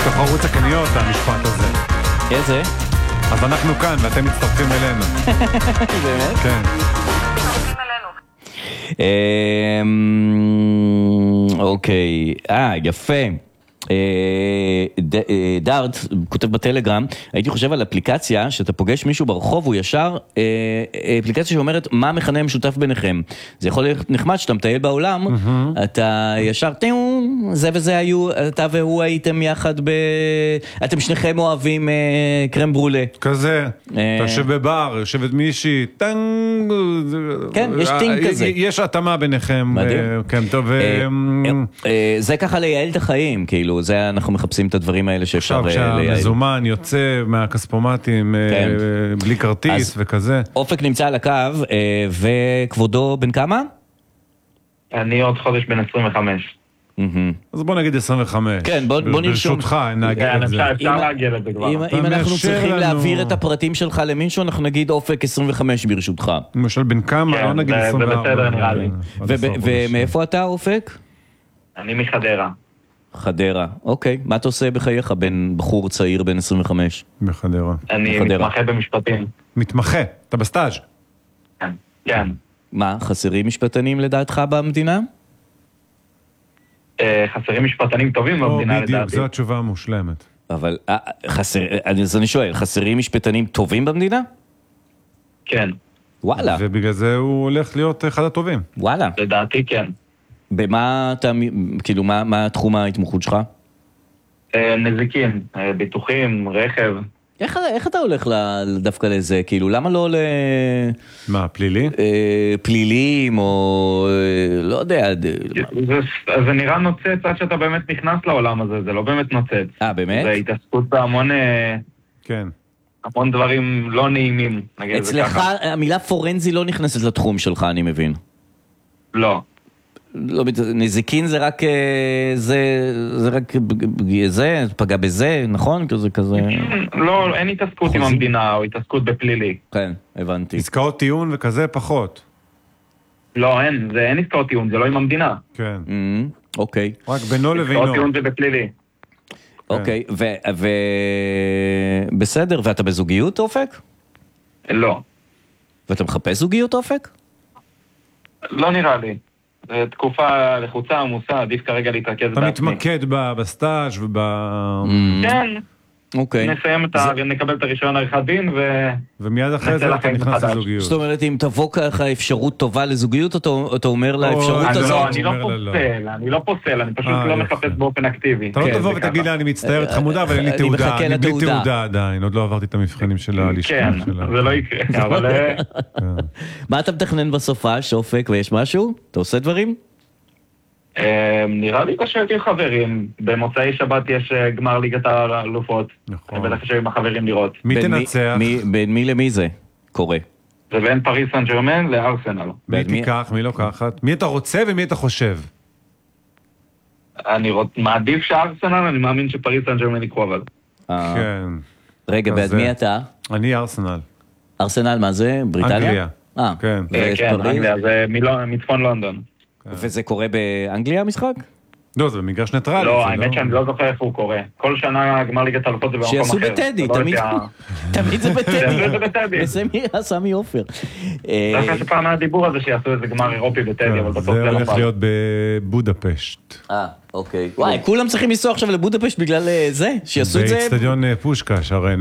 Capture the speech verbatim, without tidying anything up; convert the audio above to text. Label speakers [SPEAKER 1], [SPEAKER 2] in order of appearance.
[SPEAKER 1] בתוך ערוץ הקניות, המשפט הזה.
[SPEAKER 2] איזה?
[SPEAKER 1] אז אנחנו כאן, ואתם מצטרפים אלינו.
[SPEAKER 2] באמת?
[SPEAKER 1] כן.
[SPEAKER 2] אוקיי, אה, יפה. דארט כותב בטלגרם, הייתי חושב על אפליקציה שאתה פוגש מישהו ברחוב, הוא ישר אפליקציה שאומרת מה מכנה המשותף ביניכם. זה יכול להיות נחמד שאתה מטייל בעולם, אתה ישר זה וזה היו, אתה והוא הייתם יחד, אתם שניכם אוהבים קרם ברולה
[SPEAKER 1] כזה, אתה יושב בבר, יושבת מישהי, טנג,
[SPEAKER 2] כן, יש טינג כזה,
[SPEAKER 1] יש התאמה ביניכם. כן, טוב.
[SPEAKER 2] זה ככה לייעל את החיים, כאילו זה אנחנו מחפשים את הדברים האלה שאפשר לייעל.
[SPEAKER 1] עכשיו שהמזומן יוצא מהכספומטים בלי כרטיס וכזה.
[SPEAKER 2] אופק נמצא על הקו, וכבודו בן כמה?
[SPEAKER 3] אני עוד חודש בן עשרים וחמש.
[SPEAKER 1] אז בוא נגיד עשרים וחמש.
[SPEAKER 2] כן, בוא נרשום.
[SPEAKER 1] ברשותך, נגיד את זה.
[SPEAKER 3] אפשר להגיע לזה כבר.
[SPEAKER 2] אם אנחנו צריכים להעביר את הפרטים שלך למישהו, אנחנו נגיד אופק עשרים וחמש ברשותך.
[SPEAKER 1] למשל בן כמה, לא נגיד עשרים וארבע.
[SPEAKER 3] זה בסדר נראה לי.
[SPEAKER 2] ומאיפה אתה אופק?
[SPEAKER 3] אני מחדרה.
[SPEAKER 2] חדרה, אוקיי. מה אתה עושה בחייך בין בחור צעיר בין עשרים וחמש?
[SPEAKER 1] בחדרה.
[SPEAKER 3] אני מתמחה במשפטים.
[SPEAKER 1] מתמחה? אתה בסטאז'?
[SPEAKER 3] כן, כן.
[SPEAKER 2] מה, חסרים משפטנים לדעתך במדינה?
[SPEAKER 3] חסרים משפטנים טובים במדינה לדעתי.
[SPEAKER 1] בדיוק, זו התשובה המושלמת.
[SPEAKER 2] אבל, אז אני שואל, חסרים משפטנים טובים במדינה?
[SPEAKER 3] כן.
[SPEAKER 2] וואלה.
[SPEAKER 1] ובגלל זה הוא הולך להיות אחד הטובים.
[SPEAKER 2] וואלה.
[SPEAKER 3] לדעתי כן.
[SPEAKER 2] במה אתה, כאילו, מה, מה תחום ההתמחות שלך?
[SPEAKER 3] נזיקין, ביטוחים, רכב.
[SPEAKER 2] איך, איך אתה הולך דווקא לזה? כאילו, למה לא ל...
[SPEAKER 1] מה, פלילי?
[SPEAKER 2] פלילים, או לא יודע.
[SPEAKER 3] זה, זה נראה נוצץ עד שאתה באמת נכנס לעולם הזה, זה לא באמת נוצץ.
[SPEAKER 2] אה, באמת?
[SPEAKER 3] זה התעסקות בהמון...
[SPEAKER 1] כן.
[SPEAKER 3] המון דברים לא נעימים.
[SPEAKER 2] אצלך המילה פורנזי לא נכנסת לתחום שלך, אני מבין.
[SPEAKER 3] לא.
[SPEAKER 2] לא, נזיקין זה רק זה, זה רק זה, פגע בזה, נכון? כזה כזה.
[SPEAKER 3] לא, אין התעסקות עם המדינה או התעסקות בפלילי.
[SPEAKER 2] כן, הבנתי.
[SPEAKER 1] עסקאות טיעון וכזה פחות.
[SPEAKER 3] לא, אין, זה אין עסקאות טיעון, זה לא עם המדינה.
[SPEAKER 1] כן.
[SPEAKER 2] אוקיי.
[SPEAKER 1] רק בינו לבינו.
[SPEAKER 3] עסקאות טיעון זה בפלילי.
[SPEAKER 2] אוקיי, ובסדר, ואתה בזוגיות אופק?
[SPEAKER 3] לא.
[SPEAKER 2] ואתה מחפש זוגיות אופק?
[SPEAKER 3] לא נראה לי. זו תקופה לחוצה, עמוסה, עדיף כרגע להתרכז בעצמי.
[SPEAKER 1] אתה מתמקד בסטאז' וב...
[SPEAKER 3] כן.
[SPEAKER 2] אוקיי.
[SPEAKER 3] נסיים את ה... נקבל את הרישיון עריכת דין ו...
[SPEAKER 1] ומיד אחרי זה אתה נכנס לזוגיות.
[SPEAKER 2] זאת אומרת, אם תבוא ככה אפשרות טובה לזוגיות, אתה אומר לאפשרות הזאת?
[SPEAKER 3] לא, אני לא פוסל, אני לא פוסל, אני פשוט לא מחפש באופן אקטיבי.
[SPEAKER 1] אתה לא תבוא ותגיד לה, אני מצטערת חמודה, אבל אין לי תעודה, אני בלי תעודה עדיין, עוד לא עברתי את המבחנים של הלשכה שלה.
[SPEAKER 3] כן, זה לא יקרה, אבל...
[SPEAKER 2] מה אתה מתכנן בסופה, שופק, ויש משהו? אתה עושה דברים?
[SPEAKER 3] נראה לי לשבת עם חברים. במוצאי שבת יש גמר ליגת האלופות. נכון. בטח לשבת עם החברים לראות.
[SPEAKER 1] מי תנצח?
[SPEAKER 2] בין מי למי זה קורה?
[SPEAKER 3] זה בין פריס סן ז'רמן לארסנל.
[SPEAKER 1] מי תיקח, מי לוקחת? מי אתה רוצה ומי אתה חושב?
[SPEAKER 3] אני מעדיף שארסנל, אני מאמין שפריס סן ז'רמן יקחו אבל.
[SPEAKER 1] כן.
[SPEAKER 2] רגע, בעד מי אתה?
[SPEAKER 1] אני ארסנל.
[SPEAKER 2] ארסנל מה זה? בריטניה?
[SPEAKER 1] אנגליה.
[SPEAKER 2] אה,
[SPEAKER 1] כן.
[SPEAKER 3] כן, אנגליה, זה מצפון לונדון.
[SPEAKER 2] וזה קורה באנגליה המשחק?
[SPEAKER 1] לא, זה במגרש ניטרלי.
[SPEAKER 3] לא, האמת שאני לא זוכר איפה הוא קורה. כל שנה גמר ליגת האלופות זה במקום אחר.
[SPEAKER 2] שיעשו בטדי, תמיד זה בטדי. זה מירה סמי עופר.
[SPEAKER 3] דווקא שפעם מהדיבור הזה שיעשו איזה גמר אירופי בטדי, אבל בסוף זה לא פעם.
[SPEAKER 1] זה הולך להיות בבודפשט.
[SPEAKER 2] אה, אוקיי. וואי, כולם צריכים לנסוע עכשיו לבודפשט בגלל זה? שיעשו את זה?
[SPEAKER 1] באצטדיון פושקש, הרי